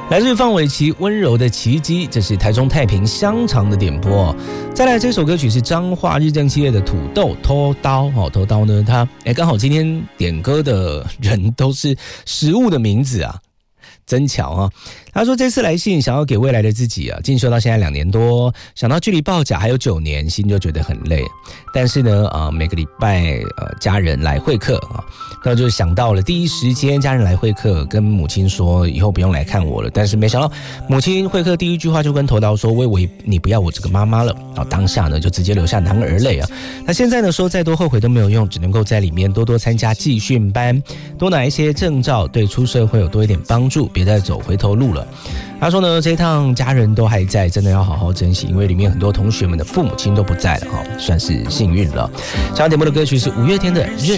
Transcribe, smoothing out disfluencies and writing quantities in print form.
来自范玮琪温柔的奇迹，这是台中太平香肠的点播。再来这首歌曲是彰化日正企业的土豆偷刀。偷刀呢，它刚好今天点歌的人都是食物的名字啊，真巧啊！他说这次来信想要给未来的自己啊，进修到现在2年多，想到距离报甲还有9年，心就觉得很累。但是呢，每个礼拜家人来会客啊，那就想到了第一时间家人来会客，跟母亲说以后不用来看我了。但是没想到母亲会客第一句话就跟头刀说：“我以为你不要我这个妈妈了。”当下呢就直接流下男儿泪啊。那现在呢说再多后悔都没有用，只能够在里面多多参加技训班，多拿一些证照，对出社会有多一点帮助，别再走回头路了。他说呢，这一趟家人都还在，真的要好好珍惜，因为里面很多同学们的父母亲都不在了，算是幸运了。想要点播的歌曲是5月天的《任